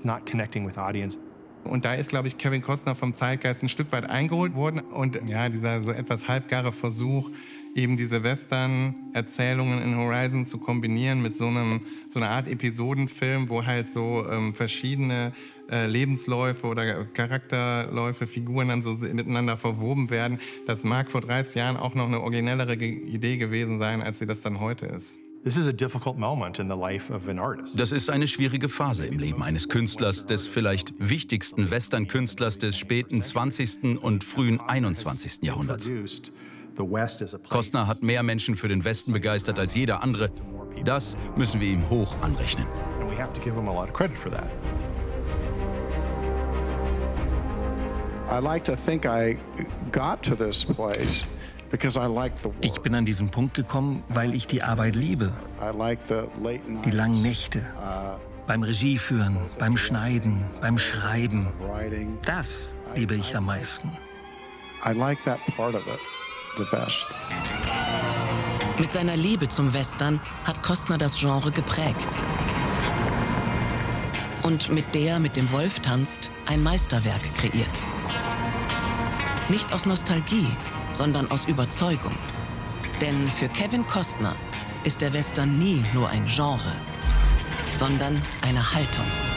just not connecting with audience. Und da ist, glaube ich, Kevin Costner vom Zeitgeist ein Stück weit eingeholt worden. Und ja, dieser so etwas halbgare Versuch, eben diese Western-Erzählungen in Horizon zu kombinieren mit so einer Art Episodenfilm, wo halt so verschiedene Lebensläufe oder Charakterläufe, Figuren dann so miteinander verwoben werden. Das mag vor 30 Jahren auch noch eine originellere Idee gewesen sein, als sie das dann heute ist. This is a difficult moment in the life of an artist. Das ist eine schwierige Phase im Leben eines Künstlers, des vielleicht wichtigsten Western-Künstlers des späten 20. und frühen 21. Jahrhunderts. Costner hat mehr Menschen für den Westen begeistert als jeder andere. Das müssen wir ihm hoch anrechnen. And we have to give him a lot of credit for that. I like to think I got to this place because I like the work. Ich bin an diesen Punkt gekommen, weil ich die Arbeit liebe. I like the late nights, Die langen Nächte. Beim Regieführen, beim Schneiden, beim Schreiben. writing. Das liebe ich am meisten. I like that part of it the best. Mit seiner Liebe zum Western hat Costner das Genre geprägt. Und mit der mit dem Wolf tanzt, ein Meisterwerk kreiert. Nicht aus Nostalgie, sondern aus Überzeugung. Denn für Kevin Costner ist der Western nie nur ein Genre, sondern eine Haltung.